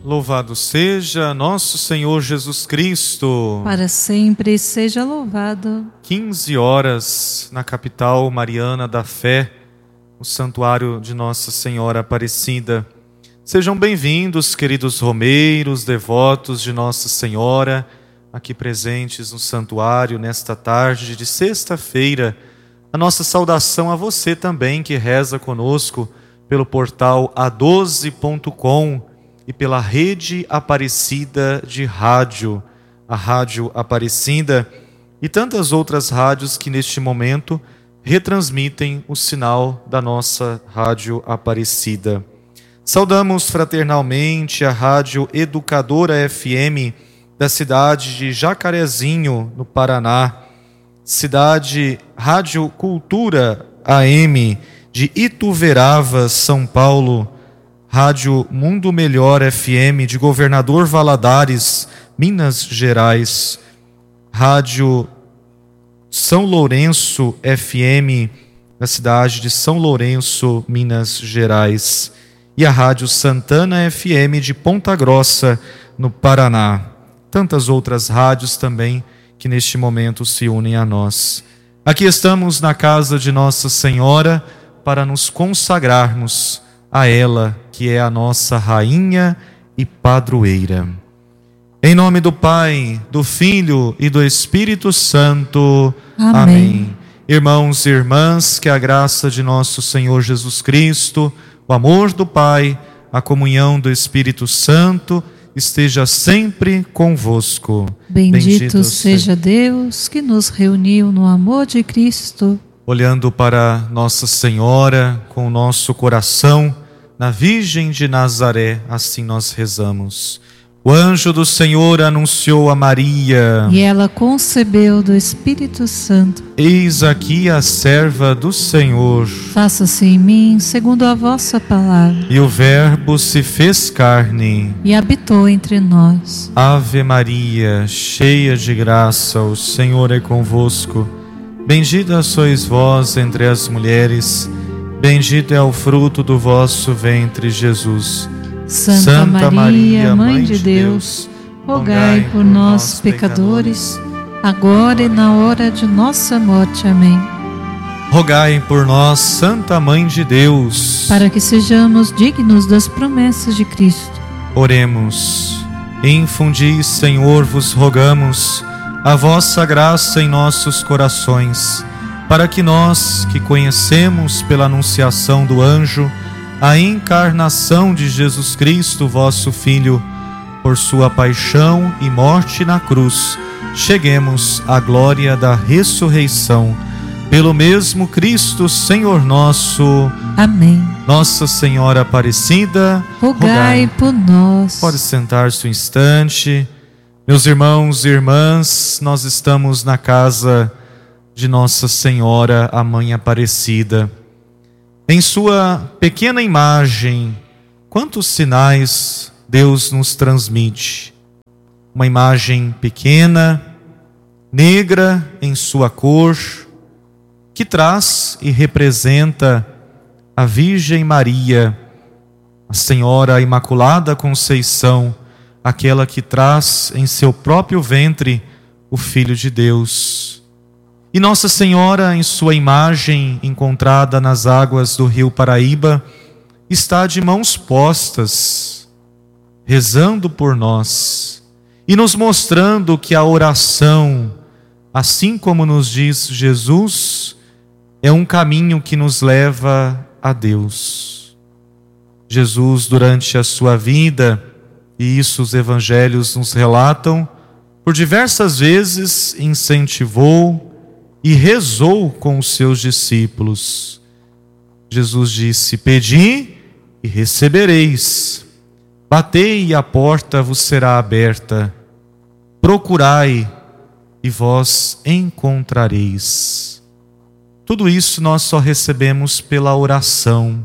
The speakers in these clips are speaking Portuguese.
Louvado seja nosso Senhor Jesus Cristo. Para sempre seja louvado. 15 horas na capital mariana da fé, o santuário de Nossa Senhora Aparecida. Sejam bem-vindos, queridos romeiros, devotos de Nossa Senhora, aqui presentes no santuário nesta tarde de sexta-feira. A nossa saudação a você também que reza conosco pelo portal a12.com e pela rede Aparecida de rádio, a Rádio Aparecida e tantas outras rádios que neste momento retransmitem o sinal da nossa Rádio Aparecida. Saudamos fraternalmente a Rádio Educadora FM da cidade de Jacarezinho, no Paraná, Rádio Cultura AM de Ituverava, São Paulo, Rádio Mundo Melhor FM de Governador Valadares, Minas Gerais, Rádio São Lourenço FM na cidade de São Lourenço, Minas Gerais, e a Rádio Santana FM de Ponta Grossa, no Paraná. Tantas outras rádios também que neste momento se unem a nós. Aqui estamos na casa de Nossa Senhora para nos consagrarmos a ela, que é a nossa rainha e padroeira. Em nome do Pai, do Filho e do Espírito Santo. Amém. Irmãos e irmãs, que a graça de nosso Senhor Jesus Cristo, o amor do Pai, a comunhão do Espírito Santo esteja sempre convosco. Bendito seja Deus que nos reuniu no amor de Cristo. Olhando para Nossa Senhora com o nosso coração, na Virgem de Nazaré, assim nós rezamos. O anjo do Senhor anunciou a Maria, e ela concebeu do Espírito Santo. Eis aqui a serva do Senhor. Faça-se em mim segundo a vossa palavra. E o Verbo se fez carne e habitou entre nós. Ave Maria, cheia de graça, o Senhor é convosco. Bendita sois vós entre as mulheres, bendito é o fruto do vosso ventre, Jesus. Santa Maria, Mãe de Deus, rogai por nós, pecadores, agora e na hora de nossa morte. Amém. Rogai por nós, Santa Mãe de Deus, para que sejamos dignos das promessas de Cristo. Oremos. Infundi, Senhor, vos rogamos, a vossa graça em nossos corações, para que nós, que conhecemos pela anunciação do anjo a encarnação de Jesus Cristo, vosso Filho, por sua paixão e morte na cruz, cheguemos à glória da ressurreição. Pelo mesmo Cristo, Senhor nosso. Amém. Nossa Senhora Aparecida, rogai por nós. Pode sentar-se um instante. Meus irmãos e irmãs, nós estamos na casa de Nossa Senhora, a Mãe Aparecida. Em sua pequena imagem, quantos sinais Deus nos transmite? Uma imagem pequena, negra em sua cor, que traz e representa a Virgem Maria, a Senhora Imaculada Conceição, aquela que traz em seu próprio ventre o Filho de Deus. E Nossa Senhora, em sua imagem encontrada nas águas do rio Paraíba, está de mãos postas, rezando por nós e nos mostrando que a oração, assim como nos diz Jesus, é um caminho que nos leva a Deus. Jesus, durante a sua vida, e isso os evangelhos nos relatam, por diversas vezes incentivou e rezou com os seus discípulos. Jesus disse: pedi e recebereis, batei e a porta vos será aberta, procurai e vós encontrareis. Tudo isso nós só recebemos pela oração.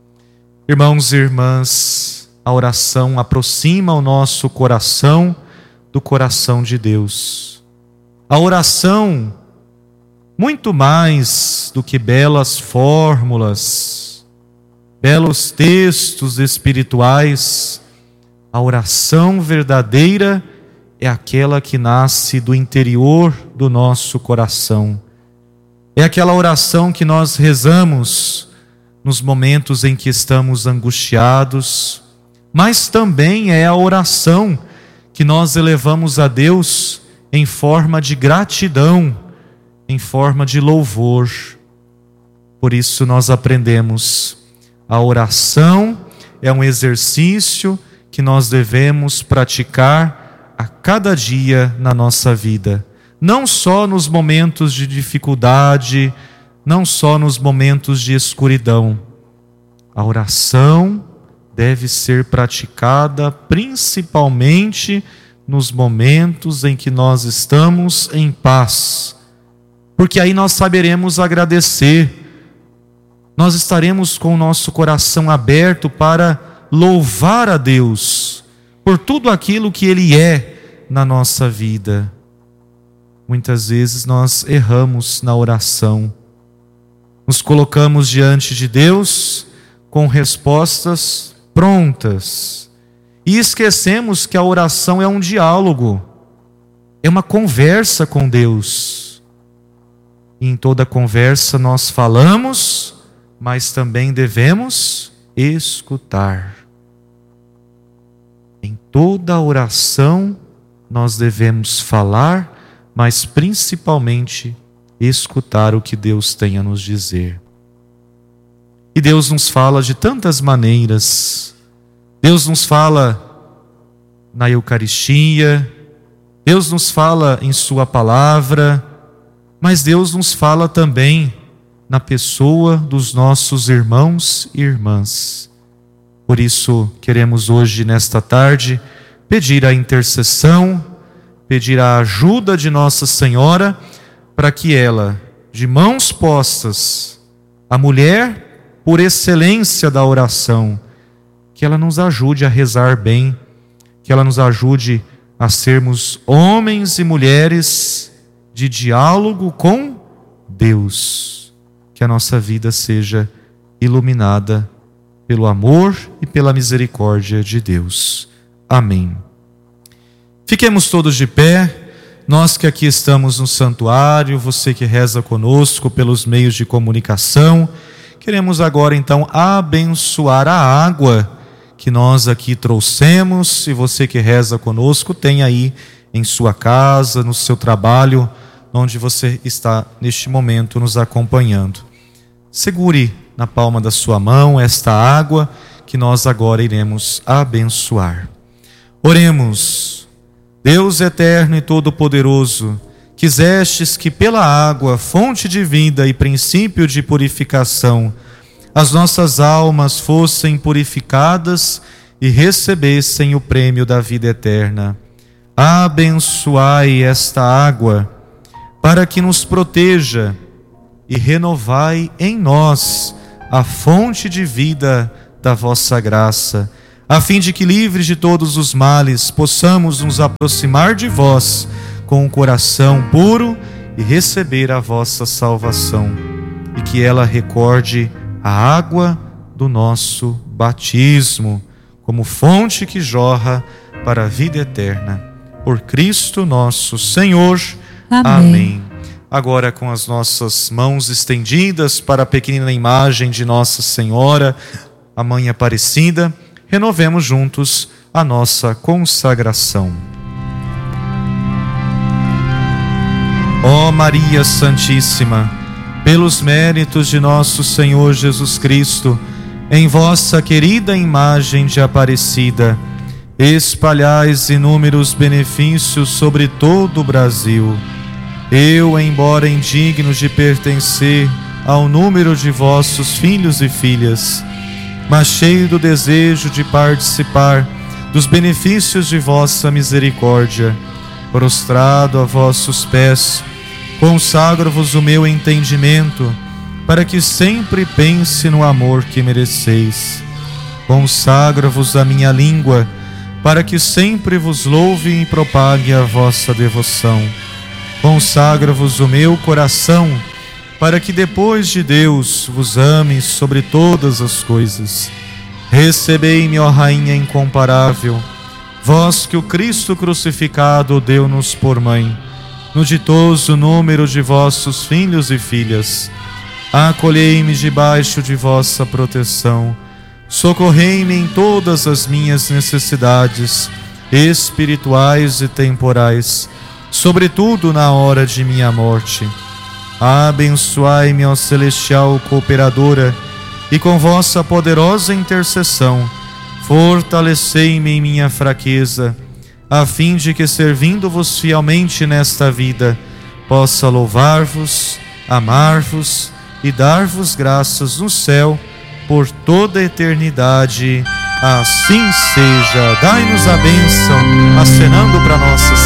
Irmãos e irmãs, a oração aproxima o nosso coração do coração de Deus. A oração, muito mais do que belas fórmulas, belos textos espirituais, A oração verdadeira é aquela que nasce do interior do nosso coração. É aquela oração que nós rezamos nos momentos em que estamos angustiados, mas também é a oração que nós elevamos a Deus em forma de gratidão, em forma de louvor. Por isso nós aprendemos, a oração é um exercício que nós devemos praticar a cada dia na nossa vida. Não só nos momentos de dificuldade, não só nos momentos de escuridão. A oração deve ser praticada principalmente nos momentos em que nós estamos em paz, porque aí nós saberemos agradecer, nós estaremos com o nosso coração aberto para louvar a Deus por tudo aquilo que Ele é na nossa vida. Muitas vezes nós erramos na oração, nos colocamos diante de Deus com respostas prontas e esquecemos que a oração é um diálogo, é uma conversa com Deus. E em toda conversa nós falamos, mas também devemos escutar. Em toda oração nós devemos falar, mas principalmente escutar o que Deus tem a nos dizer. E Deus nos fala de tantas maneiras. Deus nos fala na Eucaristia, Deus nos fala em Sua palavra, mas Deus nos fala também na pessoa dos nossos irmãos e irmãs. Por isso, queremos hoje, nesta tarde, pedir a intercessão, pedir a ajuda de Nossa Senhora, para que ela, de mãos postas, a mulher por excelência da oração, que ela nos ajude a rezar bem, que ela nos ajude a sermos homens e mulheres de diálogo com Deus, que a nossa vida seja iluminada pelo amor e pela misericórdia de Deus. Amém. Fiquemos todos de pé, nós que aqui estamos no santuário, você que reza conosco pelos meios de comunicação, queremos agora então abençoar a água que nós aqui trouxemos, e você que reza conosco tem aí em sua casa, no seu trabalho, onde você está neste momento nos acompanhando. Segure na palma da sua mão esta água que nós agora iremos abençoar. Oremos. Deus eterno e todo-poderoso, quisestes que pela água, fonte de vida e princípio de purificação, as nossas almas fossem purificadas e recebessem o prêmio da vida eterna. Abençoai esta água, para que nos proteja, e renovai em nós a fonte de vida da vossa graça, a fim de que, livres de todos os males, possamos nos aproximar de vós com um coração puro e receber a vossa salvação, e que ela recorde a água do nosso batismo, como fonte que jorra para a vida eterna. Por Cristo nosso Senhor. Amém. Agora, com as nossas mãos estendidas para a pequenina imagem de Nossa Senhora, a Mãe Aparecida, renovemos juntos a nossa consagração. Ó Maria Santíssima, pelos méritos de nosso Senhor Jesus Cristo, em vossa querida imagem de Aparecida, espalhais inúmeros benefícios sobre todo o Brasil. Eu, embora indigno de pertencer ao número de vossos filhos e filhas, mas cheio do desejo de participar dos benefícios de vossa misericórdia, prostrado a vossos pés, consagro-vos o meu entendimento, para que sempre pense no amor que mereceis. Consagro-vos a minha língua, para que sempre vos louve e propague a vossa devoção. Consagro-vos o meu coração, para que depois de Deus vos ame sobre todas as coisas. Recebei-me, ó Rainha incomparável, Vós que o Cristo crucificado deu-nos por mãe, no ditoso número de vossos filhos e filhas, acolhei-me debaixo de vossa proteção, socorrei-me em todas as minhas necessidades, espirituais e temporais, sobretudo na hora de minha morte. Abençoai-me, ó celestial cooperadora, e com vossa poderosa intercessão, fortalecei-me em minha fraqueza, a fim de que, servindo-vos fielmente nesta vida, possa louvar-vos, amar-vos e dar-vos graças no céu por toda a eternidade. Assim seja. Dai-nos a bênção, acenando para nossa